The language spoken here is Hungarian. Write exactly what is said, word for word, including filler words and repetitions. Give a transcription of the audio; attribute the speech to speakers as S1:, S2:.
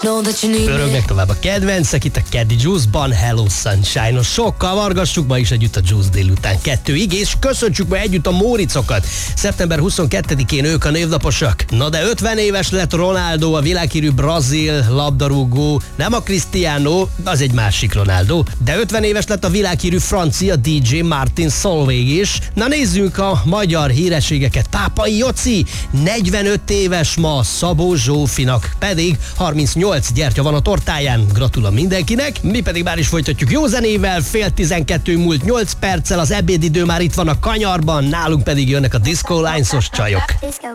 S1: Pörögnek tovább a kedvencek itt a Caddy Juice-ban, Hello Sunshine-os sokkal vargassuk ma is együtt a Juice délután kettőig, és köszöntsük ma együtt a Móricokat. szeptember huszonkettedikén ők a névnaposak. Na de ötven éves lett Ronaldo, a világhírű brazil labdarúgó, nem a Cristiano, az egy másik Ronaldo, de ötven éves lett a világhírű francia dé dzsé Martin Solveig is. Na nézzünk a magyar hírességeket. Pápai Joci, negyvenöt éves ma, Szabó Zsófinak pedig harmincnyolc gyertya van a tortáján. Gratulálok mindenkinek, mi pedig már is folytatjuk jó zenével, fél tizenkettő múlt nyolc perccel, az ebédidő már itt van a kanyarban, nálunk pedig jönnek a Disco Lines-os csajok.